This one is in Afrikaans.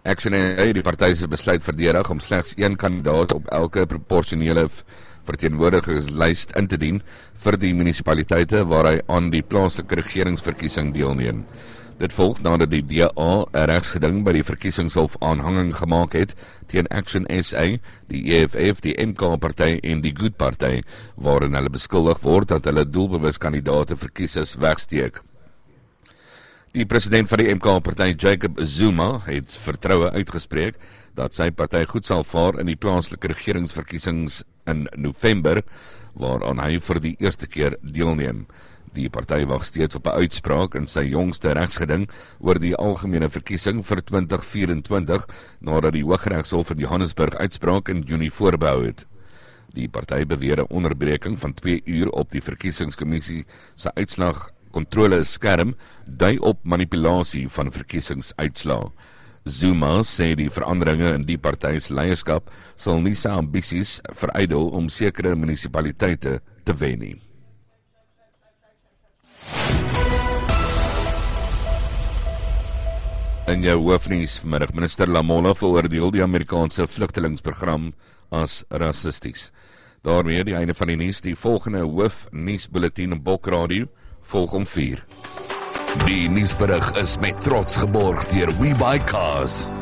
Action SA, die party se besluit verdedig om slegs een kandidaat op elke proporsionele verteenwoordigerslys in te dien vir die munisipaliteite waar hy aan die plaaslike regeringsverkiesing deelneem. Dit volg nadat die DA 'n regsgeding by die verkiesingshof aanhanging gemaak het teen Action SA, die EFF, die MK-party en die Good Party, waarin hulle beskuldig word dat hulle doelbewus kandidaate verkies is wegsteek. Die president van die MK-party, Jacob Zuma, het vertroue uitgespreek dat sy party goed sal vaar in die plaaslike regeringsverkiesings in November, waaraan hy vir die eerste keer deelneem. Die party wag steeds op 'n uitspraak in sy jongste regsgeding oor die algemene verkiesing vir 2024, nadat die Hooggeregshof in Johannesburg uitspraak in Junie voorbehou het. Die party beweer 'n onderbreking van 2 uur op die verkiesingskommissie se uitslag kontrole skerm dui op manipulasie van verkiesingsuitslae. Zuma sê die veranderinge in die party se leierskap sal nie sy ambisies verydel om sekere munisipaliteite te wen nie. In jou hoofnuus vanmiddag, minister Lamola veroordeel die Amerikaanse vlugtelingsprogram as rassisties. Daarmee die einde van die nuus. Die volgende hoofnuusbulletin op Bokradio volg om 4. Die nuusberig is met trots geborg deur WeBuyCars.